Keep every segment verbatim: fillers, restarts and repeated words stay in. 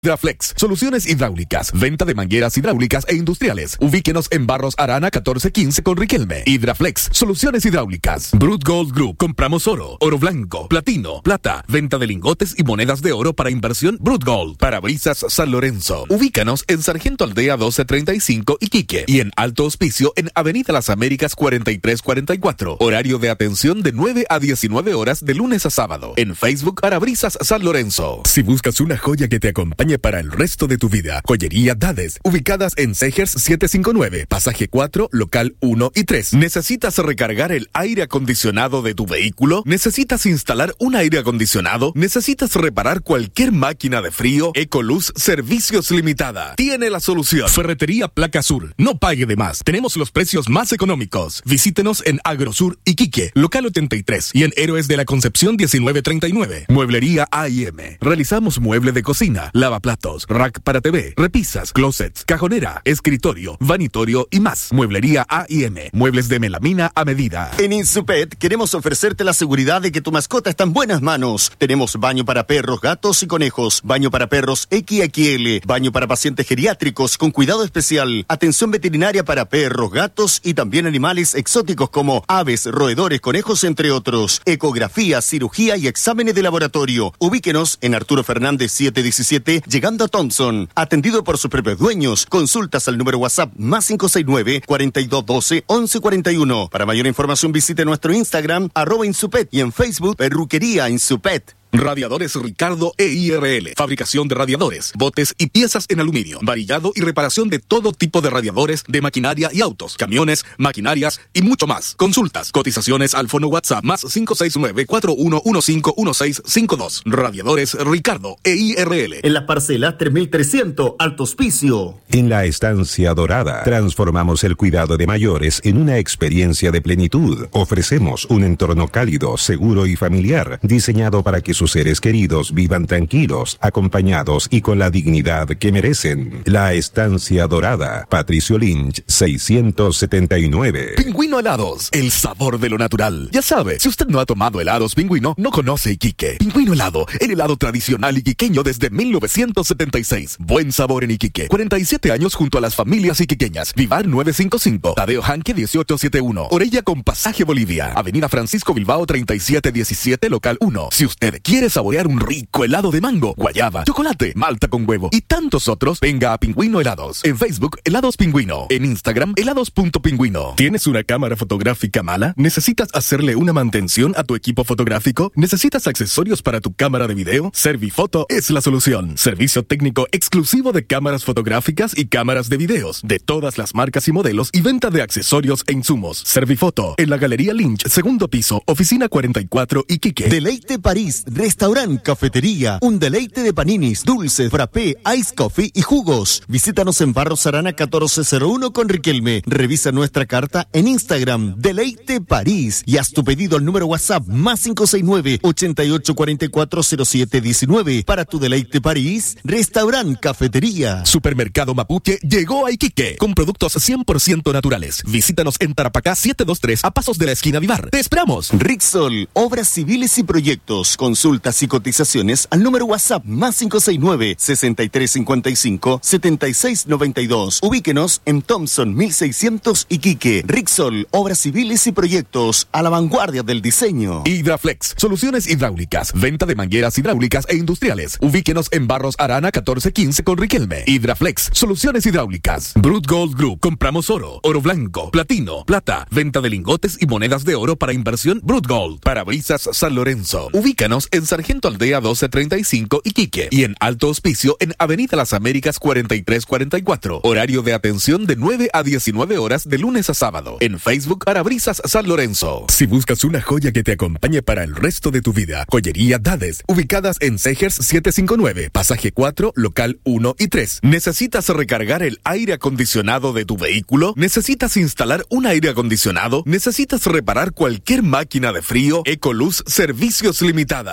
Hidraflex, soluciones hidráulicas, venta de mangueras hidráulicas e industriales. Ubíquenos en Barros Arana catorce quince con Riquelme. Hidraflex, soluciones hidráulicas. Brut Gold Group, compramos oro, oro blanco, platino, plata, venta de lingotes y monedas de oro para inversión Brut Gold. Parabrisas San Lorenzo. Ubícanos en Sargento Aldea doce treinta y cinco Iquique y en Alto Hospicio en Avenida Las Américas cuarenta y tres cuarenta y cuatro. Horario de atención de nueve a diecinueve horas de lunes a sábado. En Facebook Parabrisas San Lorenzo. Si buscas una joya que te acompañe para el resto de tu vida, Joyería Dades, ubicadas en Segers setecientos cincuenta y nueve, pasaje cuatro, local uno y tres. ¿Necesitas recargar el aire acondicionado de tu vehículo? ¿Necesitas instalar un aire acondicionado? ¿Necesitas reparar cualquier máquina de frío? Ecoluz Servicios Limitada tiene la solución. Ferretería Placa Sur, no pague de más. Tenemos los precios más económicos. Visítenos en Agrosur Iquique, local ochenta y tres, y en Héroes de la Concepción diecinueve treinta y nueve. Mueblería A y M. Realizamos mueble de cocina, lavaplatos, rack para T V, repisas, closets, cajonera, escritorio, vanitorio y más. Mueblería A y M. Muebles de melamina a medida. En Insupet queremos ofrecerte la seguridad de que tu mascota está en buenas manos. Tenemos baño para perros, gatos y conejos, baño para perros X X L, baño para pacientes geriátricos con cuidado especial, atención veterinaria para perros, gatos y también animales exóticos como aves, roedores, conejos, entre otros. Ecografía, cirugía y exámenes de laboratorio. Ubíquenos en Arturo Fernández setecientos diecisiete, llegando a Thompson. Atendido por sus propios dueños. Consultas al número WhatsApp más cinco seis nueve, cuarenta y dos doce, once cuarenta y uno. Para mayor información visite nuestro Instagram, arroba Insupet, y en Facebook, Perruquería Insupet. Radiadores Ricardo E I R L. Fabricación de radiadores, botes y piezas en aluminio. Varillado y reparación de todo tipo de radiadores de maquinaria y autos, camiones, maquinarias y mucho más. Consultas, cotizaciones al fono WhatsApp más cinco seis nueve, cuatro uno uno cinco uno seis cinco dos. Radiadores Ricardo E I R L. En las parcelas tres mil trescientos, Alto Hospicio. En la Estancia Dorada, transformamos el cuidado de mayores en una experiencia de plenitud. Ofrecemos un entorno cálido, seguro y familiar, diseñado para que sus seres queridos vivan tranquilos, acompañados y con la dignidad que merecen. La Estancia Dorada, Patricio Lynch, seiscientos setenta y nueve. Pingüino Helados, el sabor de lo natural. Ya sabe, si usted no ha tomado helados Pingüino, no conoce Iquique. Pingüino Helado, el helado tradicional iquiqueño desde mil novecientos setenta y seis. Buen sabor en Iquique. cuarenta y siete años junto a las familias iquiqueñas. Vivar novecientos cincuenta y cinco. Tadeo Hanque dieciocho setenta y uno. Orella con pasaje Bolivia. Avenida Francisco Bilbao treinta y siete diecisiete, local uno. Si usted quiere saborear un rico helado de mango, guayaba, chocolate, malta con huevo y tantos otros, venga a Pingüino Helados. En Facebook, Helados Pingüino. En Instagram, helados.pingüino. ¿Tienes una cámara fotográfica mala? ¿Necesitas hacerle una mantención a tu equipo fotográfico? ¿Necesitas accesorios para tu cámara de video? Servifoto es la solución. Servicio técnico exclusivo de cámaras fotográficas y cámaras de videos, de todas las marcas y modelos, y venta de accesorios e insumos. Servifoto, en la Galería Lynch, segundo piso, oficina cuarenta y cuatro, Iquique. Deleite París, restaurante, cafetería, un deleite de paninis, dulces, frappé, ice coffee y jugos. Visítanos en Barros Arana catorce cero uno con Riquelme. Revisa nuestra carta en Instagram, Deleite París, y haz tu pedido al número WhatsApp más cinco seis nueve, ochenta y ocho cuarenta y cuatro cero siete diecinueve. Para tu Deleite París, restaurante, cafetería. Supermercado Mapuche llegó a Iquique con productos cien por ciento naturales. Visítanos en Tarapacá setecientos veintitrés, a pasos de la esquina Vivar. ¡Te esperamos! Rixol, obras civiles y proyectos. Consultas y cotizaciones al número WhatsApp más cinco seis nueve, sesenta y tres cincuenta y cinco, setenta y seis noventa y dos. Ubíquenos en Thompson mil seiscientos Iquique. Rixol, obras civiles y proyectos a la vanguardia del diseño. Hidraflex, soluciones hidráulicas, venta de mangueras hidráulicas e industriales. Ubíquenos en Barros Arana catorce quince con Riquelme. Hidraflex, soluciones hidráulicas. Brut Gold Group, compramos oro, oro blanco, platino, plata, venta de lingotes y monedas de oro para inversión Brut Gold. Parabrisas San Lorenzo. Ubícanos en Sargento Aldea doce treinta y cinco Iquique y en Alto Hospicio en Avenida Las Américas cuarenta y tres cuarenta y cuatro. Horario de atención de nueve a diecinueve horas de lunes a sábado. En Facebook, Parabrisas San Lorenzo. Si buscas una joya que te acompañe para el resto de tu vida, Joyería Dades, ubicadas en Segers setecientos cincuenta y nueve, pasaje cuatro, local uno y tres. ¿Necesitas recargar el aire acondicionado de tu vehículo? ¿Necesitas instalar un aire acondicionado? ¿Necesitas reparar cualquier máquina de frío? Ecoluz Servicios Limitada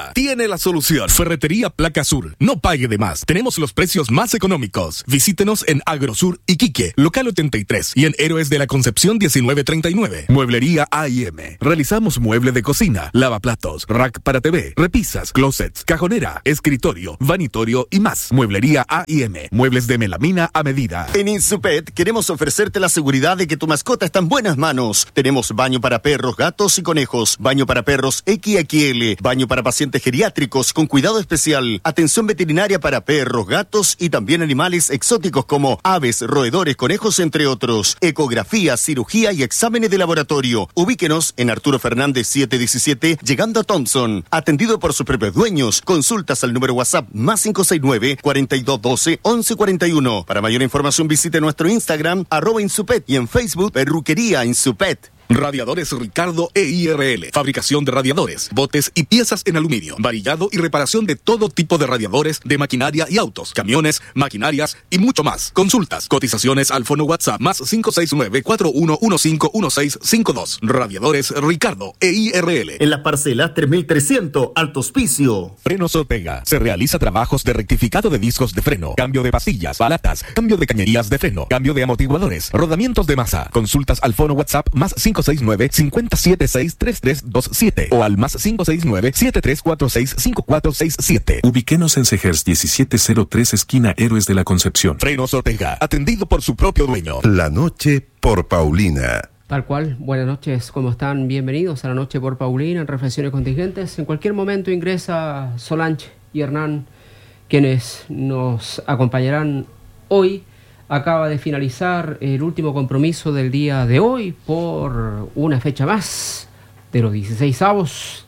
casa tiene la solución. Ferretería Placa Sur. No pague de más. Tenemos los precios más económicos. Visítenos en Agrosur Iquique, local ochenta y tres, y en Héroes de la Concepción diecinueve treinta y nueve. Mueblería A y M. Realizamos mueble de cocina, lavaplatos, rack para T V, repisas, closets, cajonera, escritorio, vanitorio y más. Mueblería A y M. Muebles de melamina a medida. En Insupet queremos ofrecerte la seguridad de que tu mascota está en buenas manos. Tenemos baño para perros, gatos y conejos, baño para perros X X L, baño para pacientes geriátricos con cuidado especial, atención veterinaria para perros, gatos y también animales exóticos como aves, roedores, conejos, entre otros. Ecografía, cirugía y exámenes de laboratorio. Ubíquenos en Arturo Fernández setecientos diecisiete, llegando a Thompson. Atendido por sus propios dueños. Consultas al número WhatsApp más cinco seis nueve, cuatro dos uno dos, once cuarenta y uno. Para mayor información visite nuestro Instagram, arroba Insupet, y en Facebook, Perruquería Insupet. Radiadores Ricardo E I R L. Fabricación de radiadores, botes y piezas en aluminio. Varillado y reparación de todo tipo de radiadores, de maquinaria y autos, camiones, maquinarias y mucho más. Consultas, cotizaciones al fono WhatsApp más cinco seis nueve, cuatro uno uno cinco uno seis cinco dos. Radiadores Ricardo E I R L. En las parcelas tres mil trescientos, Alto Hospicio. Frenos Ortega. Se realiza trabajos de rectificado de discos de freno, cambio de pastillas, balatas, cambio de cañerías de freno, cambio de amortiguadores, rodamientos de masa. Consultas al fono WhatsApp más cinco seis nueve, cinco siete seis, tres tres dos siete o al más cinco seis nueve, siete tres cuatro seis, cinco cuatro seis siete. Ubíquenos en Segers diecisiete cero tres, esquina Héroes de la Concepción. Frenos Ortega, atendido por su propio dueño. La noche por Paulina. Tal cual, buenas noches, ¿cómo están? Bienvenidos a La Noche por Paulina en Reflexiones Contingentes. En cualquier momento ingresa Solange y Hernán, quienes nos acompañarán hoy. Acaba de finalizar el último compromiso del día de hoy por una fecha más de los dieciseisavos.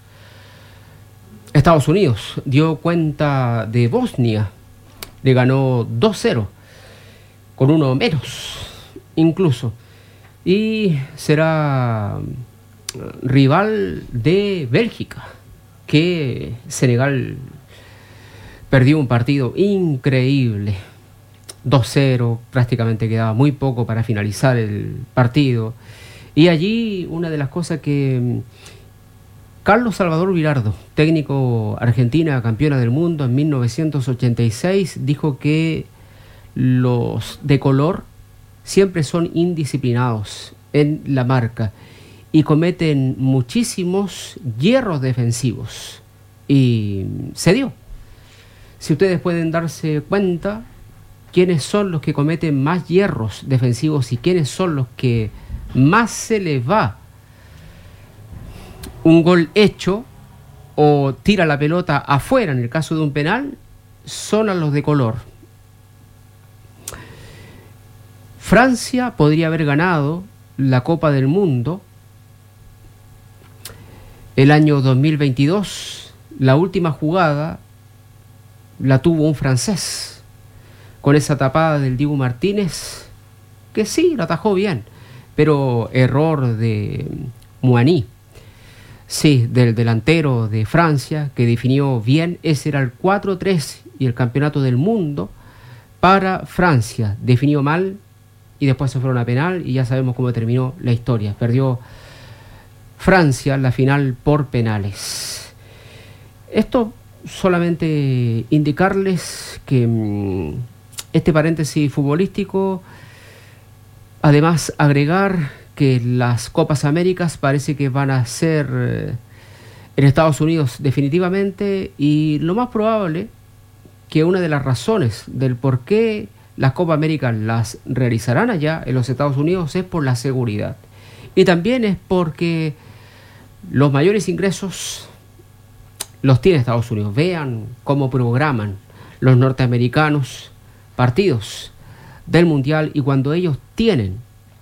Estados Unidos dio cuenta de Bosnia, le ganó dos cero, con uno menos incluso, y será rival de Bélgica, que Senegal perdió un partido increíble. dos cero, prácticamente quedaba muy poco para finalizar el partido. Y allí una de las cosas que Carlos Salvador Virardo, técnico argentina, campeona del mundo en mil novecientos ochenta y seis, dijo que los de color siempre son indisciplinados en la marca y cometen muchísimos hierros defensivos. Y se dio. Si ustedes pueden darse cuenta, quiénes son los que cometen más hierros defensivos y quiénes son los que más se les va un gol hecho o tira la pelota afuera en el caso de un penal, son a los de color. Francia podría haber ganado la Copa del Mundo el año dos mil veintidós. La última jugada la tuvo un francés, con esa tapada del Dibu Martínez, que sí, lo atajó bien, pero error de Muani, sí, del delantero de Francia, que definió bien. Ese era el cuatro tres y el campeonato del mundo para Francia. Definió mal y después se fueron a penal y ya sabemos cómo terminó la historia. Perdió Francia la final por penales. Esto solamente indicarles que mmm, este paréntesis futbolístico, además agregar que las Copas Américas parece que van a ser eh, en Estados Unidos definitivamente, y lo más probable que una de las razones del por qué las Copas Américas las realizarán allá en los Estados Unidos es por la seguridad, y también es porque los mayores ingresos los tiene Estados Unidos. Vean cómo programan los norteamericanos partidos del Mundial, y cuando ellos tienen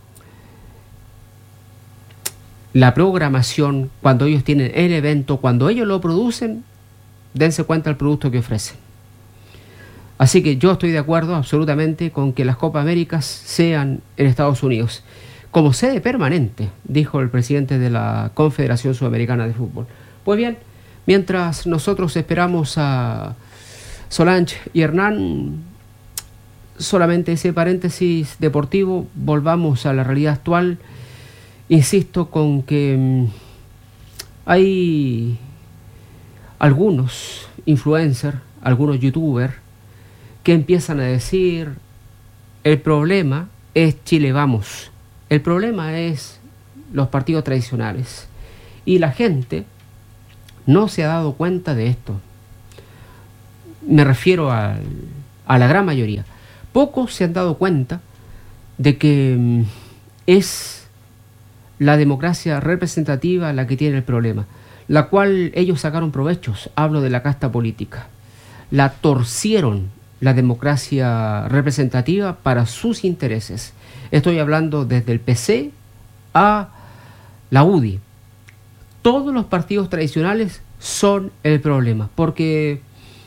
la programación, cuando ellos tienen el evento, cuando ellos lo producen, dense cuenta del producto que ofrecen. Así que yo estoy de acuerdo absolutamente con que las Copas Américas sean en Estados Unidos como sede permanente, dijo el presidente de la Confederación Sudamericana de Fútbol. Pues bien, mientras nosotros esperamos a Solange y Hernán, solamente ese paréntesis deportivo, volvamos a la realidad actual. Insisto con que hay algunos influencers, algunos youtubers, que empiezan a decir, el problema es Chile Vamos, el problema es los partidos tradicionales. Y la gente no se ha dado cuenta de esto. Me refiero a, a la gran mayoría. Pocos se han dado cuenta de que mm, es la democracia representativa la que tiene el problema, la cual ellos sacaron provechos. Hablo de la casta política. La torcieron, la democracia representativa, para sus intereses. Estoy hablando desde el P C a la U D I. Todos los partidos tradicionales son el problema, porque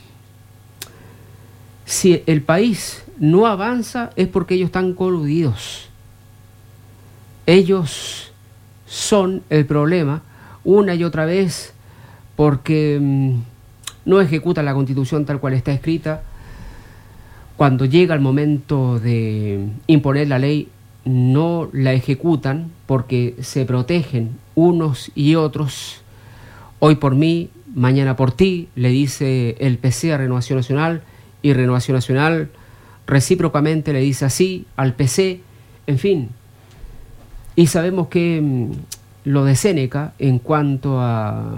si el país no avanza es porque ellos están coludidos. Ellos son el problema una y otra vez porque mmm, no ejecutan la Constitución tal cual está escrita. Cuando llega el momento de imponer la ley, no la ejecutan porque se protegen unos y otros. Hoy por mí, mañana por ti, le dice el P C a Renovación Nacional, y Renovación Nacional recíprocamente le dice así al P C, en fin. Y sabemos que mmm, lo de Séneca, en cuanto a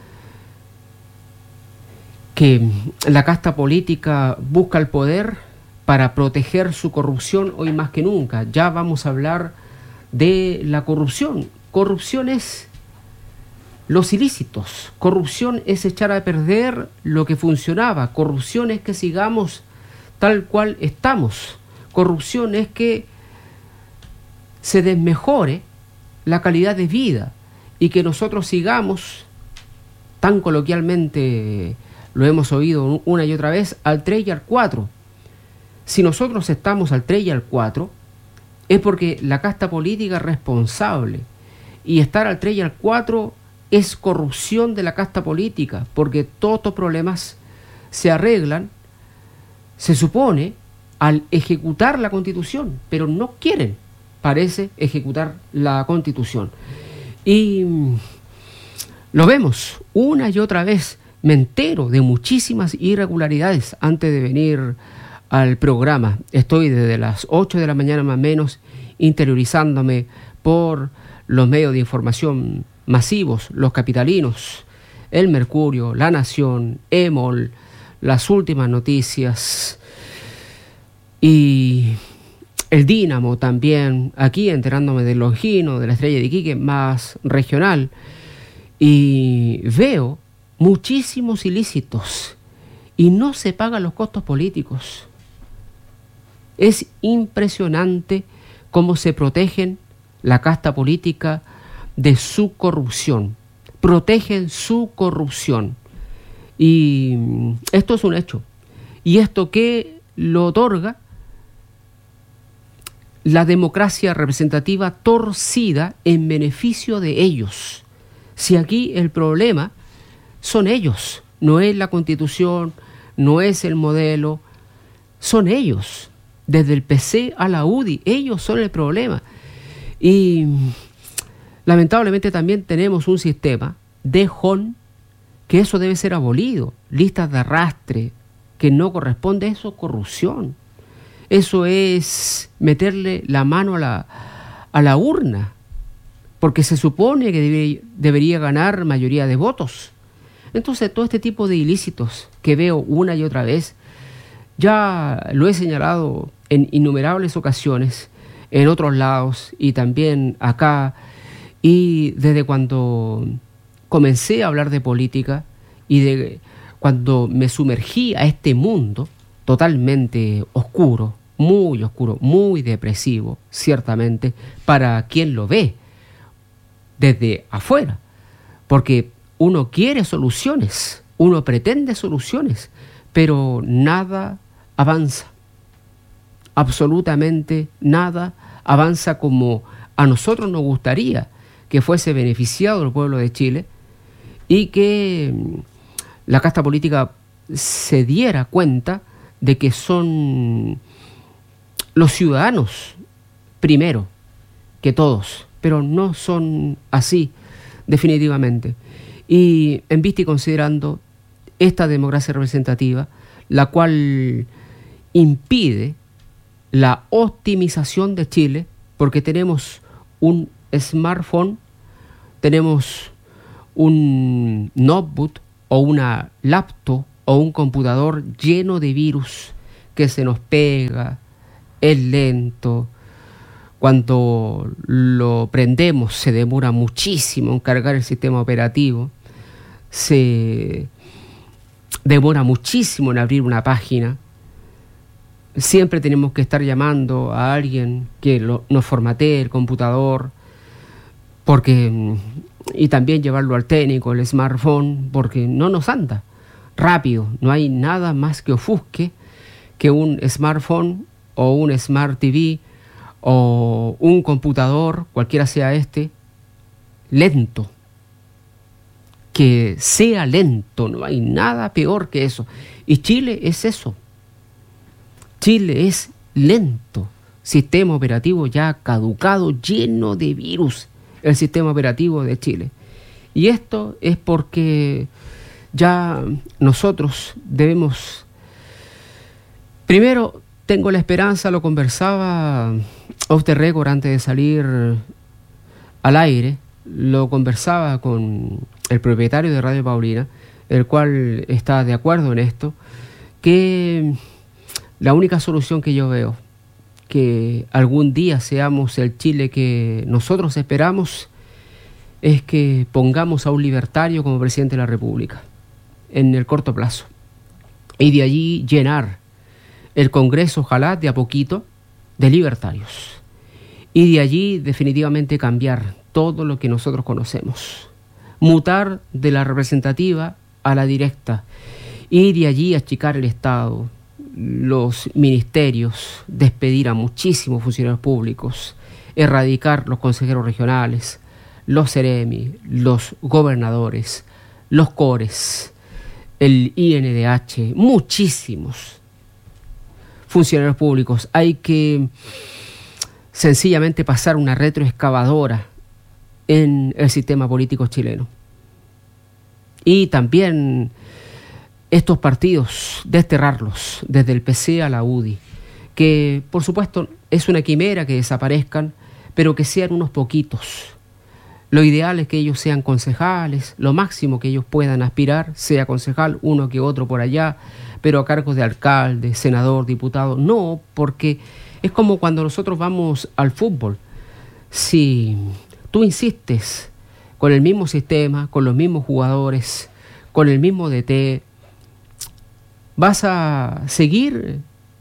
que la casta política busca el poder para proteger su corrupción, hoy más que nunca. Ya vamos a hablar de la corrupción. Corrupción es los ilícitos. Corrupción es echar a perder lo que funcionaba. Corrupción es que sigamos tal cual estamos. Corrupción es que se desmejore la calidad de vida y que nosotros sigamos, tan coloquialmente lo hemos oído una y otra vez, al tres y al cuatro. Si nosotros estamos al tres y al cuatro, es porque la casta política es responsable. Y estar al tres y al cuatro es corrupción de la casta política, porque todos estos problemas se arreglan, se supone, al ejecutar la Constitución, pero no quieren, parece, ejecutar la Constitución. Y lo vemos una y otra vez. Me entero de muchísimas irregularidades antes de venir al programa. Estoy desde las ocho de la mañana más o menos interiorizándome por los medios de información masivos, los capitalinos, El Mercurio, La Nación, EMOL, las últimas noticias y el Dínamo también, aquí enterándome del Longino, de la Estrella de Iquique, más regional, y veo muchísimos ilícitos y no se pagan los costos políticos. Es impresionante cómo se protegen la casta política de su corrupción. Protegen su corrupción. Y esto es un hecho. ¿Y esto qué lo otorga? La democracia representativa torcida en beneficio de ellos. Si aquí el problema son ellos, no es la Constitución, no es el modelo, son ellos. Desde el P C a la U D I, ellos son el problema. Y lamentablemente también tenemos un sistema de J O N, que eso debe ser abolido. Listas de arrastre, que no corresponde, eso es corrupción. Eso es meterle la mano a la, a la urna, porque se supone que debe, debería ganar mayoría de votos. Entonces todo este tipo de ilícitos que veo una y otra vez, ya lo he señalado en innumerables ocasiones, en otros lados y también acá, y desde cuando comencé a hablar de política y de cuando me sumergí a este mundo totalmente oscuro, muy oscuro, muy depresivo, ciertamente, para quien lo ve desde afuera, porque uno quiere soluciones, uno pretende soluciones, pero nada avanza, absolutamente nada avanza como a nosotros nos gustaría que fuese beneficiado el pueblo de Chile y que la casta política se diera cuenta de que son los ciudadanos primero que todos, pero no son así definitivamente. Y en vista y considerando esta democracia representativa, la cual impide la optimización de Chile, porque tenemos un smartphone, tenemos un notebook o una laptop o un computador lleno de virus que se nos pega, es lento. Cuando lo prendemos se demora muchísimo en cargar el sistema operativo, se demora muchísimo en abrir una página. Siempre tenemos que estar llamando a alguien que lo, nos formatee el computador, porque y también llevarlo al técnico, el smartphone, porque no nos anda rápido. No hay nada más que ofusque que un smartphone o un Smart T V o un computador, cualquiera sea este, lento. Que sea lento, no hay nada peor que eso. Y Chile es eso. Chile es lento. Sistema operativo ya caducado, lleno de virus, el sistema operativo de Chile. Y esto es porque ya nosotros debemos... Primero, tengo la esperanza, lo conversaba off the record antes de salir al aire, lo conversaba con el propietario de Radio Paulina, el cual está de acuerdo en esto, que la única solución que yo veo, que algún día seamos el Chile que nosotros esperamos, es que pongamos a un libertario como presidente de la República en el corto plazo, y de allí llenar el Congreso, ojalá de a poquito, de libertarios, y de allí definitivamente cambiar todo lo que nosotros conocemos, mutar de la representativa a la directa, y de allí achicar el Estado, los ministerios, despedir a muchísimos funcionarios públicos, erradicar los consejeros regionales, los seremi, los gobernadores, los cores, el I N D H, muchísimos funcionarios públicos. Hay que sencillamente pasar una retroexcavadora en el sistema político chileno. Y también estos partidos, desterrarlos desde el P C a la U D I, que por supuesto es una quimera que desaparezcan, pero que sean unos poquitos. Lo ideal es que ellos sean concejales, lo máximo que ellos puedan aspirar sea concejal, uno que otro por allá, pero a cargos de alcalde, senador, diputado. No, porque es como cuando nosotros vamos al fútbol. Si tú insistes con el mismo sistema, con los mismos jugadores, con el mismo D T, vas a seguir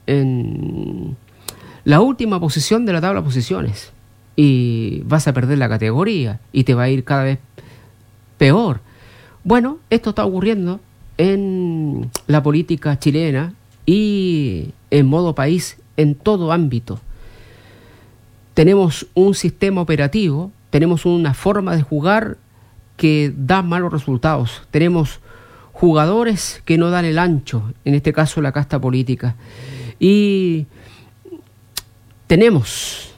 en la última posición de la tabla de posiciones y vas a perder la categoría y te va a ir cada vez peor. Bueno, esto está ocurriendo en la política chilena y en modo país en todo ámbito. Tenemos un sistema operativo, tenemos una forma de jugar que da malos resultados, tenemos jugadores que no dan el ancho, en este caso la casta política, y tenemos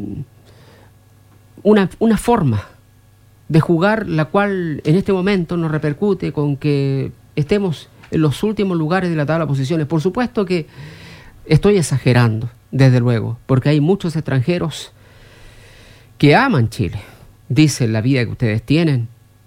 una, una forma de jugar la cual en este momento nos repercute con que estemos en los últimos lugares de la tabla de posiciones. Por supuesto que estoy exagerando, desde luego, porque hay muchos extranjeros que aman Chile, dicen la vida que ustedes tienen,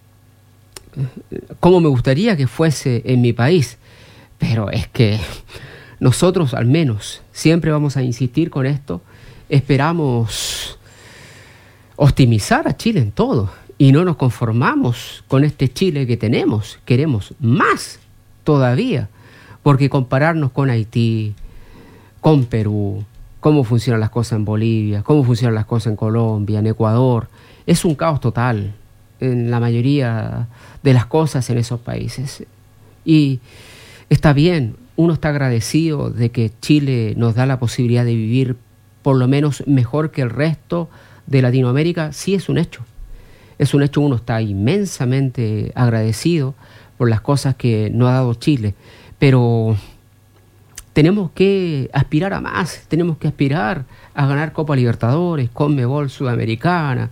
cómo me gustaría que fuese en mi país, pero es que nosotros al menos siempre vamos a insistir con esto, esperamos optimizar a Chile en todo y no nos conformamos con este Chile que tenemos, queremos más todavía, porque compararnos con Haití, con Perú, cómo funcionan las cosas en Bolivia, cómo funcionan las cosas en Colombia, en Ecuador, es un caos total en la mayoría de las cosas en esos países. Y está bien, uno está agradecido de que Chile nos da la posibilidad de vivir por lo menos mejor que el resto de Latinoamérica. Sí, es un hecho. Es un hecho, uno está inmensamente agradecido por las cosas que nos ha dado Chile. Pero tenemos que aspirar a más, tenemos que aspirar a ganar Copa Libertadores, Conmebol Sudamericana,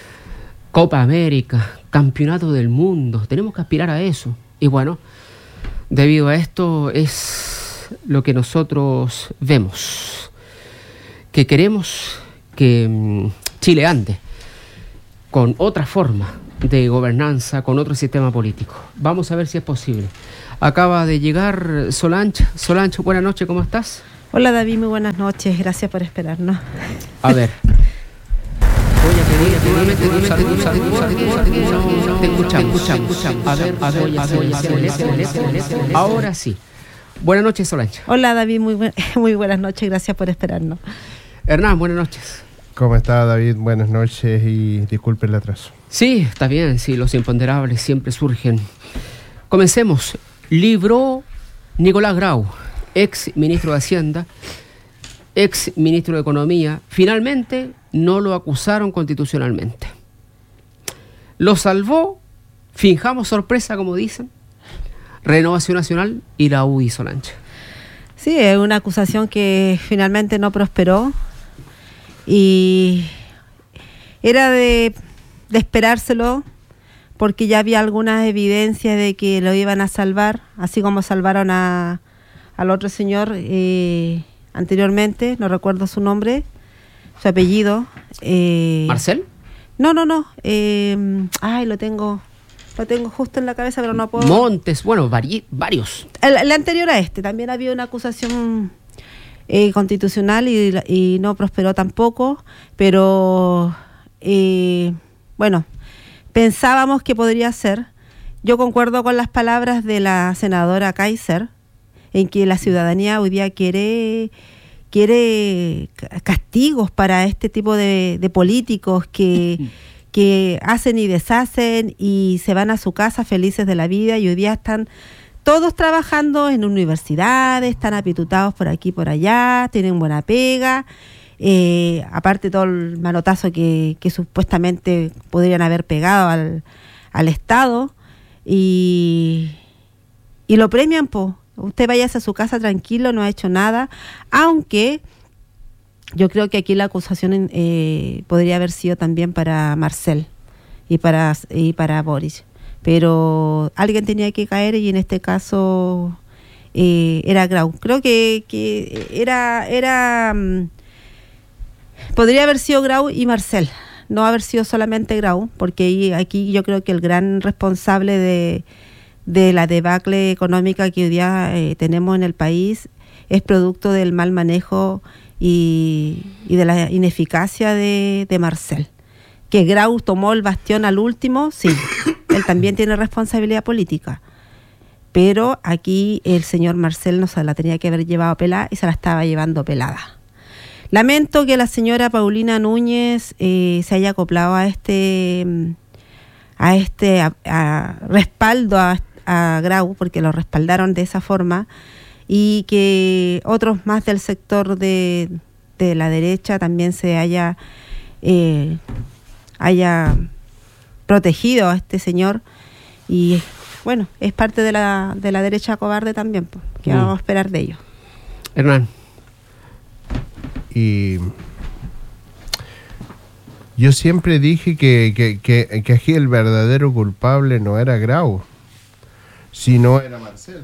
Copa América, Campeonato del Mundo. Tenemos que aspirar a eso. Y bueno, Debido a esto es lo que nosotros vemos, que queremos que Chile ande con otra forma de gobernanza, con otro sistema político. Vamos a ver si es posible. Acaba de llegar Solange. Solange, buenas noches, ¿cómo estás? Hola David, muy buenas noches, gracias por esperarnos. A ver. Voy a pedir nuevamente tu saludo, tu saludo, te escuchamos, te escuchamos. A ver, a ver, a ver, ahora sí. Buenas noches, Solange. Hola David, muy, bu- muy buenas noches, gracias por esperarnos. Hernán, buenas noches. ¿Cómo está David? Buenas noches y disculpe el atraso. Sí, está bien, sí, los imponderables siempre surgen. Comencemos. Libró Nicolás Grau, ex ministro de Hacienda, ex ministro de Economía. Finalmente no lo acusaron constitucionalmente. Lo salvó, finjamos sorpresa, como dicen, Renovación Nacional y la U D I, Solange. Sí, es una acusación que finalmente no prosperó y era de, de esperárselo, porque ya había algunas evidencias de que lo iban a salvar, así como salvaron a, al otro señor eh, anteriormente, no recuerdo su nombre, su apellido. Eh, ¿Marcel? No, no, no. Eh, ay, lo tengo, lo tengo justo en la cabeza, pero no puedo. Montes, bueno, vari, varios. El, el anterior a este, también había una acusación eh, constitucional y, y no prosperó tampoco, pero eh, bueno, pensábamos que podría ser. Yo concuerdo con las palabras de la senadora Kaiser, en que la ciudadanía hoy día quiere, quiere castigos para este tipo de, de políticos que, que hacen y deshacen y se van a su casa felices de la vida, y hoy día están todos trabajando en universidades, están apitutados por aquí y por allá, tienen buena pega. Eh, aparte todo el manotazo que, que supuestamente podrían haber pegado al, al Estado, y, y lo premian, po. Usted váyase a su casa tranquilo, no ha hecho nada, aunque yo creo que aquí la acusación eh, podría haber sido también para Marcel y para, y para Boris, pero alguien tenía que caer, y en este caso eh, era Grau. Creo que, que era... era podría haber sido Grau y Marcel, no haber sido solamente Grau, porque aquí yo creo que el gran responsable de, de la debacle económica que hoy día eh, tenemos en el país es producto del mal manejo y, y de la ineficacia de, de Marcel. Que Grau tomó el bastión al último, sí, él también tiene responsabilidad política, pero aquí el señor Marcel no se la tenía que haber llevado pelada y se la estaba llevando pelada. Lamento que la señora Paulina Núñez eh, se haya acoplado a este a este a, a respaldo a, a Grau, porque lo respaldaron de esa forma, y que otros más del sector de, de la derecha también se haya eh, haya protegido a este señor. Y bueno, es parte de la de la derecha cobarde también, pues, que mm. vamos a esperar de ellos. Hernán. Y yo siempre dije que, que, que, que aquí el verdadero culpable no era Grau, sino era Marcel.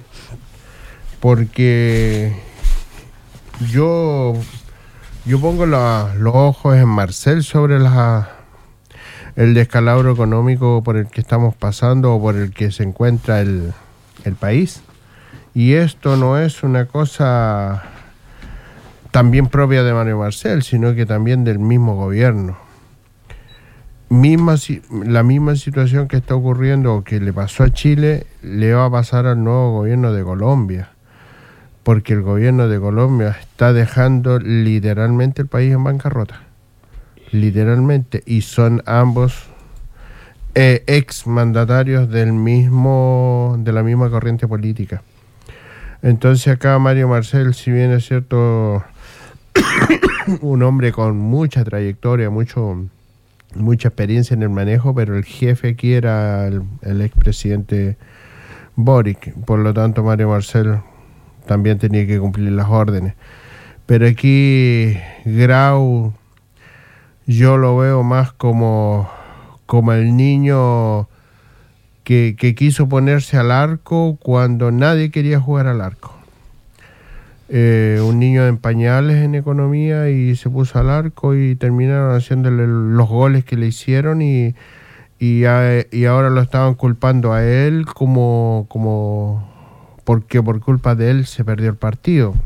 Porque yo, yo pongo la, los ojos en Marcel sobre la, el descalabro económico por el que estamos pasando o por el que se encuentra el, el país. Y esto no es una cosa también propia de Mario Marcel, sino que también del mismo gobierno. Misma, la misma situación que está ocurriendo o que le pasó a Chile, le va a pasar al nuevo gobierno de Colombia, porque el gobierno de Colombia está dejando literalmente el país en bancarrota, literalmente, y son ambos eh, ex mandatarios del mismo, de la misma corriente política. Entonces acá Mario Marcel, si bien es cierto, un hombre con mucha trayectoria, mucho mucha experiencia en el manejo, pero el jefe aquí era el, el expresidente Boric, por lo tanto Mario Marcel también tenía que cumplir las órdenes. Pero aquí Grau yo lo veo más como, como el niño que, que quiso ponerse al arco cuando nadie quería jugar al arco. Eh, un niño en pañales en economía y se puso al arco y terminaron haciéndole los goles que le hicieron y, y, a, y ahora lo estaban culpando a él como, como porque por culpa de él se perdió el partido.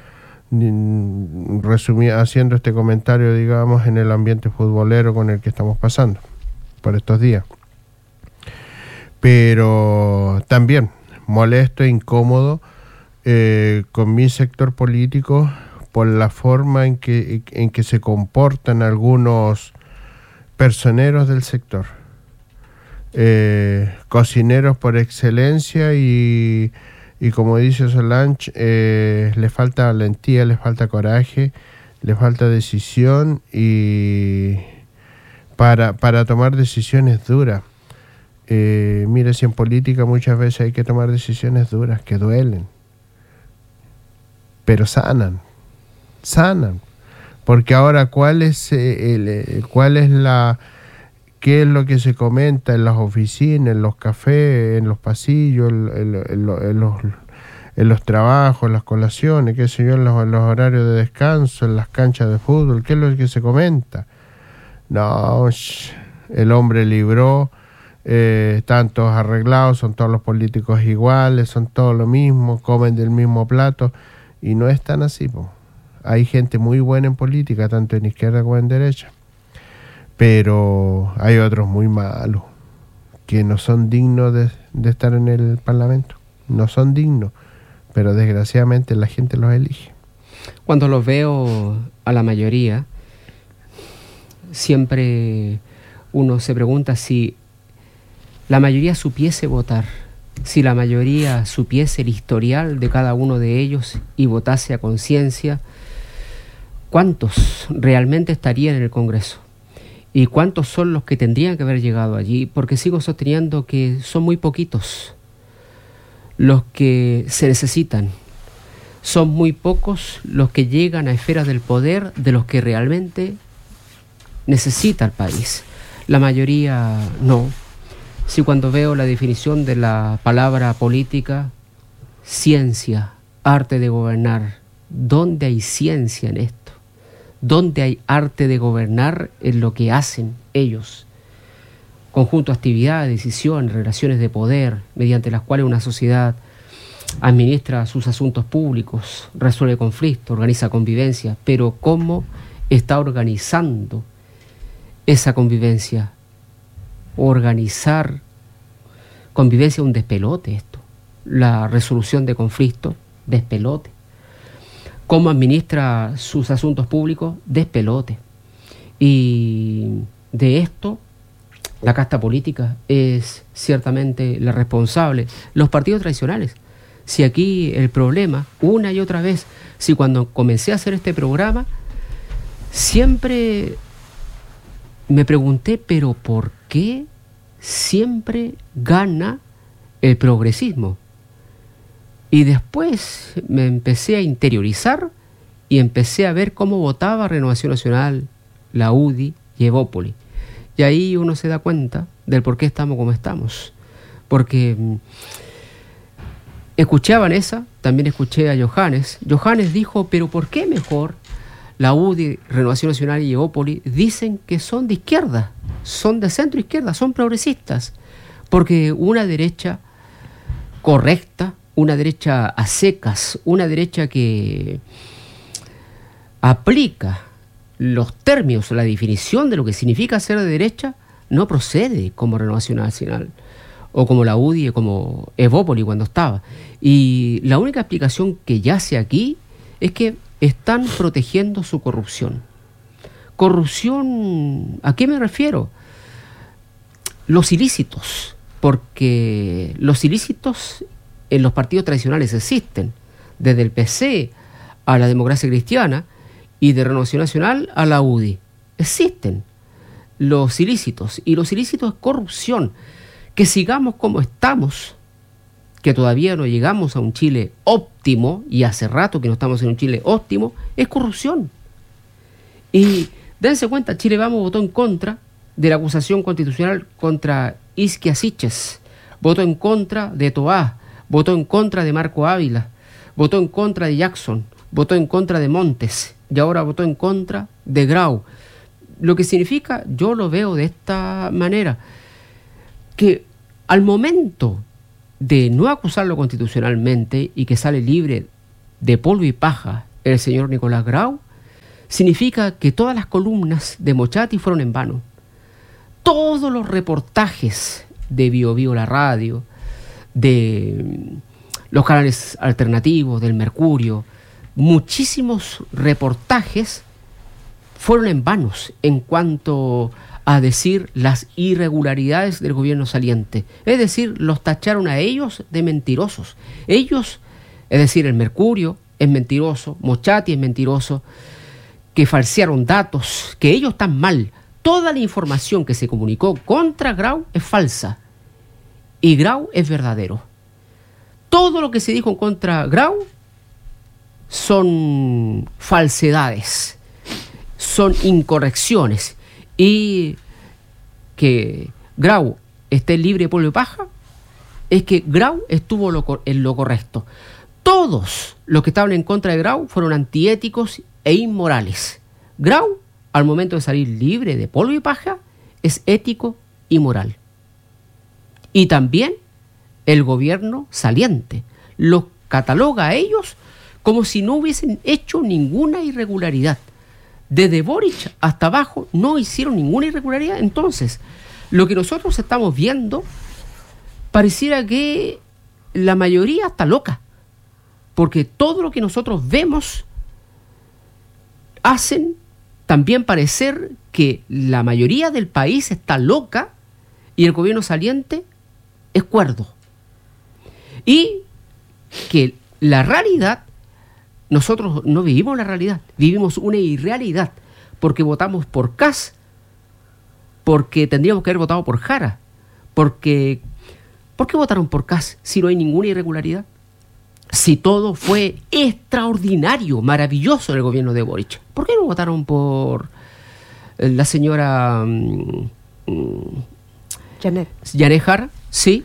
Resumí, haciendo este comentario, digamos, en el ambiente futbolero con el que estamos pasando por estos días. Pero también molesto e incómodo eh, con mi sector político por la forma en que, en que se comportan algunos personeros del sector. Eh, cocineros por excelencia y, y como dice Solange, eh, le falta valentía, le falta coraje, le falta decisión y para, para tomar decisiones duras. Eh, mire, si en política muchas veces hay que tomar decisiones duras que duelen, pero sanan, sanan, porque ahora cuál es el, el, cuál es la, qué es lo que se comenta en las oficinas, en los cafés, en los pasillos, en, en, en, en los en los trabajos, en las colaciones, qué sé yo, en los, en los horarios de descanso, en las canchas de fútbol, qué es lo que se comenta. No, el hombre libró. Eh, están todos arreglados, son todos los políticos iguales, son todos lo mismo, comen del mismo plato, y no es tan así, po. Hay gente muy buena en política, tanto en izquierda como en derecha, pero hay otros muy malos, que no son dignos de, de estar en el Parlamento, no son dignos, pero desgraciadamente la gente los elige. Cuando los veo a la mayoría, siempre uno se pregunta si la mayoría supiese votar, si la mayoría supiese el historial de cada uno de ellos y votase a conciencia, ¿cuántos realmente estarían en el Congreso? ¿Y cuántos son los que tendrían que haber llegado allí? Porque sigo sosteniendo que son muy poquitos los que se necesitan. Son muy pocos los que llegan a esferas del poder de los que realmente necesita el país. La mayoría no. Si cuando veo la definición de la palabra política, ciencia, arte de gobernar, ¿dónde hay ciencia en esto? ¿Dónde hay arte de gobernar en lo que hacen ellos? Conjunto de actividades, decisiones, relaciones de poder, mediante las cuales una sociedad administra sus asuntos públicos, resuelve conflictos, organiza convivencia, pero ¿cómo está organizando esa convivencia? Organizar convivencia es un despelote esto. La resolución de conflictos, despelote. ¿Cómo administra sus asuntos públicos? Despelote. Y de esto, la casta política es ciertamente la responsable. Los partidos tradicionales. Si aquí el problema, una y otra vez, si cuando comencé a hacer este programa, siempre me pregunté, ¿pero por qué siempre gana el progresismo? Y después me empecé a interiorizar y empecé a ver cómo votaba Renovación Nacional, la U D I y Evópoli. Y ahí uno se da cuenta del por qué estamos como estamos. Porque escuché a Vanessa, también escuché a Johannes. Johannes dijo, ¿pero por qué mejor la U D I, Renovación Nacional y Evópoli dicen que son de izquierda, son de centro izquierda, son progresistas? Porque una derecha correcta, una derecha a secas, una derecha que aplica los términos, la definición de lo que significa ser de derecha, no procede como Renovación Nacional o como la U D I o como Evópoli cuando estaba. Y la única explicación que yace aquí es que están protegiendo su corrupción. Corrupción, ¿a qué me refiero? Los ilícitos, porque los ilícitos en los partidos tradicionales existen, desde el P C a la Democracia Cristiana y de Renovación Nacional a la U D I. Existen los ilícitos, y los ilícitos es corrupción. Que sigamos como estamos, que todavía no llegamos a un Chile óptimo, y hace rato que no estamos en un Chile óptimo, es corrupción. Y dense cuenta, Chile Vamos votó en contra de la acusación constitucional contra Isquia Siches, votó en contra de Toá, votó en contra de Marco Ávila, votó en contra de Jackson, votó en contra de Montes y ahora votó en contra de Grau. Lo que significa, yo lo veo de esta manera, que al momento de no acusarlo constitucionalmente y que sale libre de polvo y paja el señor Nicolás Grau, significa que todas las columnas de Mochati fueron en vano. Todos los reportajes de Bio Bio la radio, de los canales alternativos, del Mercurio, muchísimos reportajes fueron en vanos en cuanto a decir las irregularidades del gobierno saliente. Es decir, los tacharon a ellos de mentirosos. Ellos, es decir, el Mercurio es mentiroso, Mochati es mentiroso, que falsearon datos, que ellos están mal. Toda la información que se comunicó contra Grau es falsa y Grau es verdadero. Todo lo que se dijo en contra Grau son falsedades, son incorrecciones. Y que Grau esté libre de polvo y paja es que Grau estuvo lo, en lo correcto. Todos los que estaban en contra de Grau fueron antiéticos e inmorales. Grau, al momento de salir libre de polvo y paja, es ético y moral. Y también el gobierno saliente los cataloga a ellos como si no hubiesen hecho ninguna irregularidad. Desde Boric hasta abajo no hicieron ninguna irregularidad. Entonces, lo que nosotros estamos viendo pareciera que la mayoría está loca, porque todo lo que nosotros vemos hacen también parecer que la mayoría del país está loca y el gobierno saliente es cuerdo. Y que la realidad, nosotros no vivimos la realidad, vivimos una irrealidad, porque votamos por Kast, porque tendríamos que haber votado por Jara, porque ¿por qué votaron por Kast si no hay ninguna irregularidad? Si todo fue extraordinario, maravilloso en el gobierno de Boric, ¿por qué no votaron por la señora um, Janet. Janet Jara? Sí,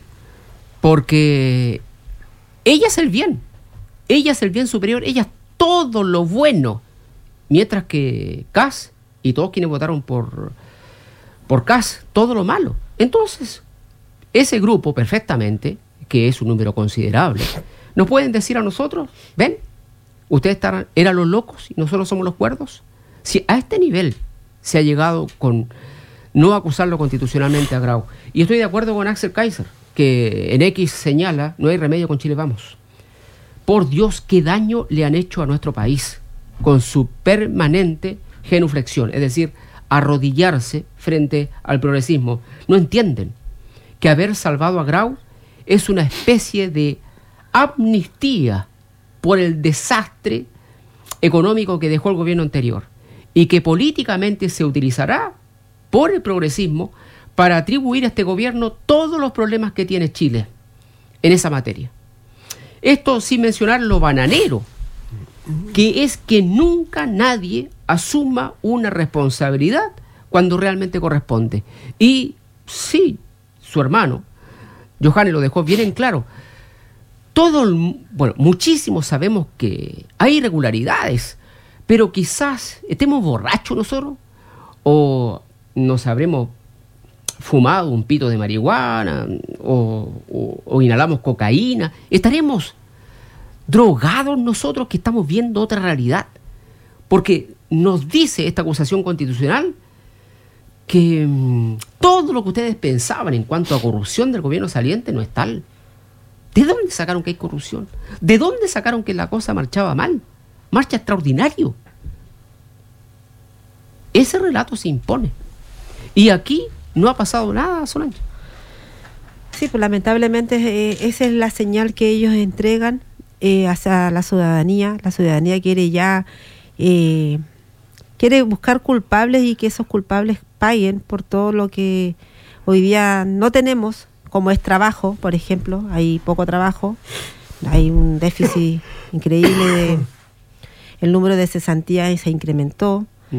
porque ella es el bien, ella es el bien superior, ella es todo lo bueno, mientras que Kast y todos quienes votaron por, por Kast, todo lo malo. Entonces, ese grupo perfectamente, que es un número considerable, ¿nos pueden decir a nosotros, ven, ustedes estarán, eran los locos y nosotros somos los cuerdos? Si a este nivel se ha llegado con no acusarlo constitucionalmente a Grau. Y estoy de acuerdo con Axel Kaiser, que en X señala, no hay remedio con Chile Vamos. Por Dios, qué daño le han hecho a nuestro país con su permanente genuflexión, es decir, arrodillarse frente al progresismo. No entienden que haber salvado a Grau es una especie de amnistía por el desastre económico que dejó el gobierno anterior y que políticamente se utilizará por el progresismo para atribuir a este gobierno todos los problemas que tiene Chile en esa materia. Esto sin mencionar lo bananero, que es que nunca nadie asuma una responsabilidad cuando realmente corresponde. Y sí, su hermano, Johannes, lo dejó bien en claro. Todo, bueno, muchísimos sabemos que hay irregularidades, pero quizás estemos borrachos nosotros, o nos habremos fumado un pito de marihuana, o, o, o inhalamos cocaína, estaremos drogados nosotros que estamos viendo otra realidad, porque nos dice esta acusación constitucional que mmm, todo lo que ustedes pensaban en cuanto a corrupción del gobierno saliente no es tal. ¿De dónde sacaron que hay corrupción? ¿De dónde sacaron que la cosa marchaba mal? Marcha extraordinario. Ese relato se impone. Y aquí no ha pasado nada, Solange. Sí, pues lamentablemente eh, esa es la señal que ellos entregan eh, hacia la ciudadanía. La ciudadanía quiere ya, eh, quiere buscar culpables y que esos culpables paguen por todo lo que hoy día no tenemos, como es trabajo, por ejemplo. Hay poco trabajo, hay un déficit increíble, de, el número de cesantías se incrementó, mm.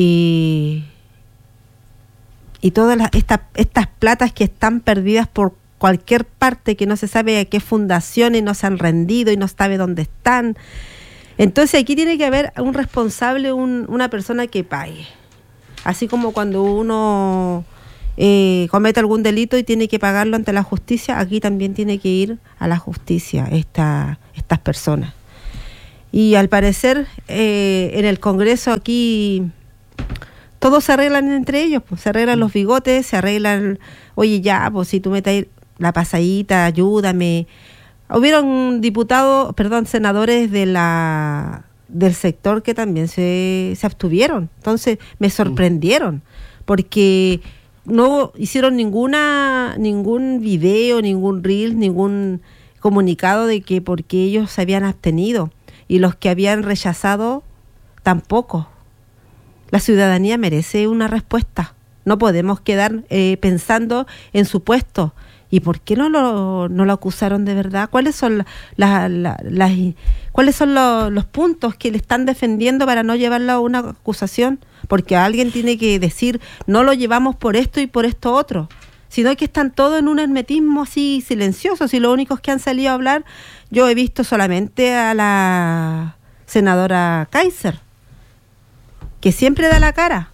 y, y todas las, esta, estas platas que están perdidas por cualquier parte, que no se sabe a qué fundaciones, no se han rendido y no sabe dónde están. Entonces aquí tiene que haber un responsable, un, una persona que pague. Así como cuando uno eh, comete algún delito y tiene que pagarlo ante la justicia, aquí también tiene que ir a la justicia esta, estas personas. Y al parecer eh, en el Congreso aquí todos se arreglan entre ellos, pues se arreglan los bigotes, se arreglan, oye ya, pues si tú metes la pasadita, ayúdame. Hubieron diputados, perdón, senadores de la del sector que también se, se abstuvieron. Entonces me sorprendieron porque no hicieron ninguna ningún video, ningún reel, ningún comunicado de que porque ellos se habían abstenido, y los que habían rechazado tampoco. La ciudadanía merece una respuesta. No podemos quedar eh, pensando en supuestos. ¿Y por qué no lo, no lo acusaron de verdad? ¿Cuáles son, la, la, la, las, ¿cuáles son lo, los puntos que le están defendiendo para no llevarlo a una acusación? Porque alguien tiene que decir, no lo llevamos por esto y por esto otro. Sino que están todos en un hermetismo así silencioso. Y los únicos que han salido a hablar, yo he visto solamente a la senadora Kaiser, que siempre da la cara.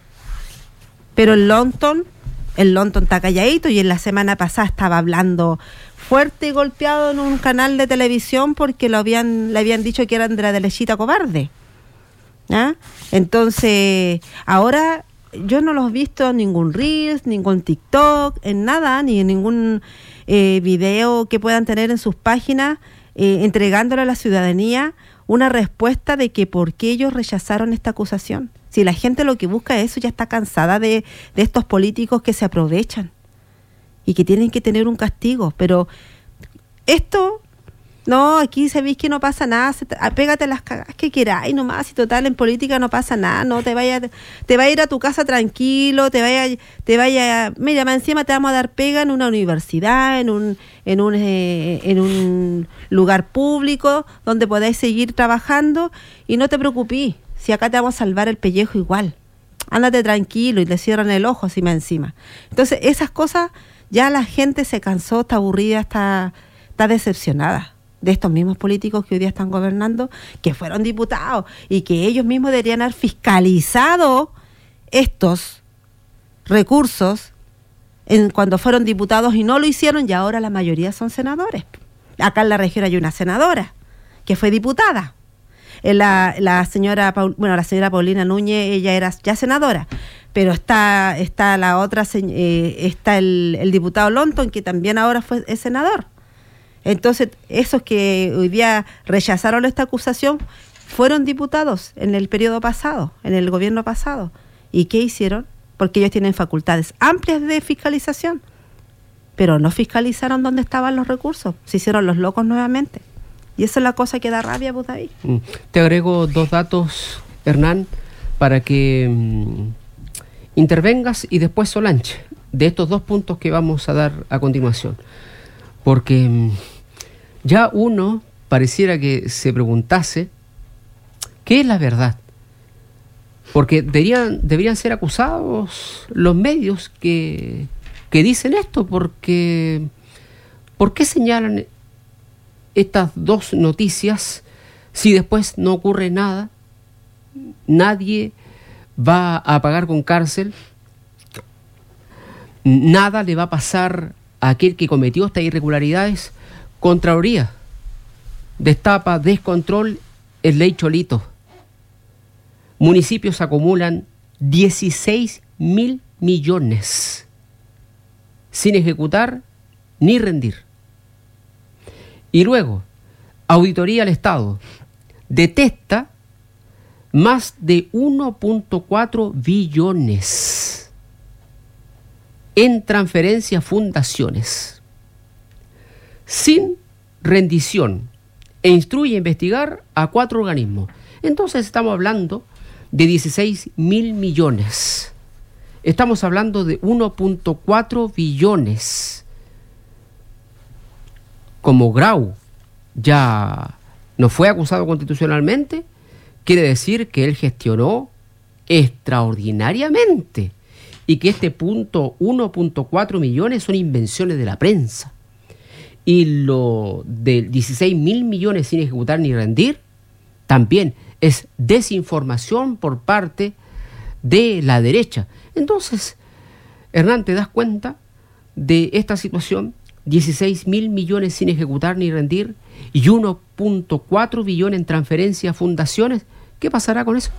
Pero el Longton... El Longton está calladito, y en la semana pasada estaba hablando fuerte y golpeado en un canal de televisión porque lo habían le habían dicho que eran de la derechita cobarde. ¿Ah? Entonces, ahora yo no los he visto en ningún Reels, ningún TikTok, en nada, ni en ningún eh, video que puedan tener en sus páginas, eh, entregándole a la ciudadanía una respuesta de que por qué ellos rechazaron esta acusación. Si la gente lo que busca es eso, ya está cansada de, de estos políticos que se aprovechan y que tienen que tener un castigo. Pero esto, no, aquí sabéis que no pasa nada, se te, pégate las cagas que queráis nomás, y total en política no pasa nada, no te vayas, te va a ir a tu casa tranquilo, te vaya, te vaya, mira, más encima te vamos a dar pega en una universidad, en un, en un, eh, en un lugar público donde podáis seguir trabajando, y no te preocupes. Si acá te vamos a salvar el pellejo igual, ándate tranquilo, y te cierran el ojo así más encima. Entonces esas cosas, ya la gente se cansó, está aburrida, está, está decepcionada de estos mismos políticos que hoy día están gobernando, que fueron diputados y que ellos mismos deberían haber fiscalizado estos recursos en cuando fueron diputados, y no lo hicieron, y ahora la mayoría son senadores. Acá en la región hay una senadora que fue diputada. La, la señora Paul, bueno la señora Paulina Núñez, ella era ya senadora, pero está está la otra eh, está el, el diputado Longton, que también ahora fue es senador. Entonces esos que hoy día rechazaron esta acusación fueron diputados en el periodo pasado, en el gobierno pasado. ¿Y qué hicieron? Porque ellos tienen facultades amplias de fiscalización, pero no fiscalizaron dónde estaban los recursos, se hicieron los locos nuevamente. Y esa es la cosa que da rabia, pues, David. Te agrego dos datos, Hernán, para que mm, intervengas, y después Solange, de estos dos puntos que vamos a dar a continuación. Porque mm, ya uno pareciera que se preguntase ¿qué es la verdad? Porque deberían, deberían ser acusados los medios que, que dicen esto, porque ¿por qué señalan estas dos noticias si después no ocurre nada? Nadie va a pagar con cárcel, nada le va a pasar a aquel que cometió estas irregularidades. Contraloría destapa descontrol en Ley Cholito. Municipios acumulan dieciséis mil millones sin ejecutar ni rendir. Y luego, Auditoría al Estado detecta más de uno punto cuatro billones en transferencias a fundaciones sin rendición, e instruye a investigar a cuatro organismos. Entonces estamos hablando de dieciséis mil millones. Estamos hablando de uno punto cuatro billones. Como Grau ya no fue acusado constitucionalmente, quiere decir que él gestionó extraordinariamente y que este punto uno punto cuatro millones son invenciones de la prensa. Y lo de dieciséis mil millones sin ejecutar ni rendir, también es desinformación por parte de la derecha. Entonces, Hernán, ¿te das cuenta de esta situación? dieciséis mil millones sin ejecutar ni rendir y uno punto cuatro billones en transferencias a fundaciones. ¿Qué pasará con eso?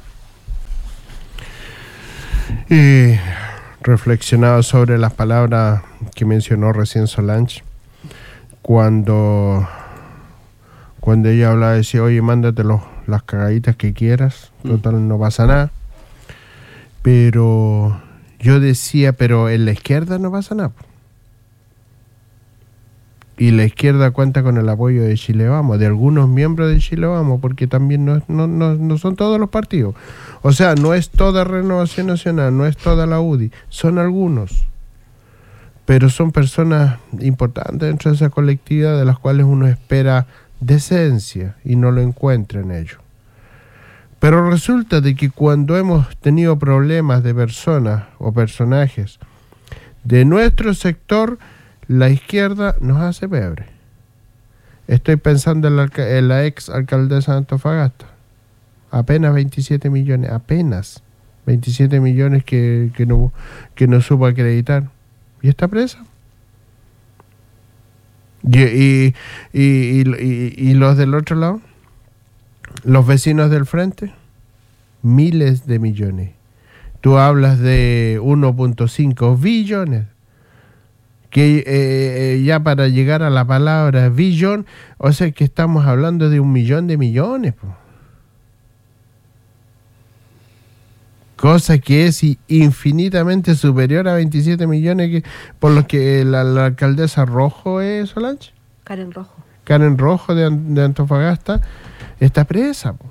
Eh, reflexionado sobre las palabras que mencionó recién Solange, cuando cuando ella hablaba, decía, oye, mándate los, las cagaditas que quieras, total, no pasa nada. Pero yo decía, pero en la izquierda no pasa nada. Y la izquierda cuenta con el apoyo de Chile Vamos, de algunos miembros de Chile Vamos, porque también no, no, no, no son todos los partidos. O sea, no es toda Renovación Nacional, no es toda la U D I, son algunos. Pero son personas importantes dentro de esa colectividad de las cuales uno espera decencia y no lo encuentra en ellos. Pero resulta de que cuando hemos tenido problemas de personas o personajes de nuestro sector, la izquierda nos hace pebre. Estoy pensando en la, en la ex alcaldesa de Antofagasta. Apenas veintisiete millones, apenas veintisiete millones que, que, no, que no supo acreditar. ¿Y está presa? Y, y, y, y, y, y los del otro lado, los vecinos del frente, miles de millones. Tú hablas de uno punto cinco billones. Que eh, ya para llegar a la palabra billón, o sea que estamos hablando de un millón de millones, po. Cosa que es infinitamente superior a veintisiete millones que, por los que la, la alcaldesa Rojo es, Solange. Karen Rojo. Karen Rojo de, de Antofagasta está presa, po.